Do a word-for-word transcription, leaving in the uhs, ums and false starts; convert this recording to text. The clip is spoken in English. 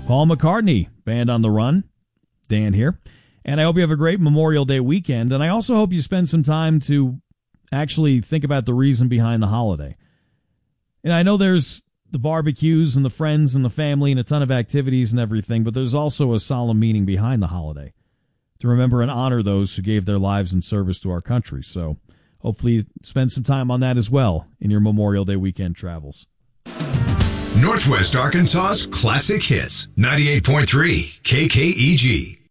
Paul McCartney, Band on the Run. Dan here. And I hope you have a great Memorial Day weekend. And I also hope you spend some time to actually think about the reason behind the holiday. And I know there's the barbecues and the friends and the family and a ton of activities and everything, but there's also a solemn meaning behind the holiday to remember and honor those who gave their lives in service to our country. So hopefully spend some time on that as well in your Memorial Day weekend travels. Northwest Arkansas's Classic Hits, ninety-eight point three K K E G.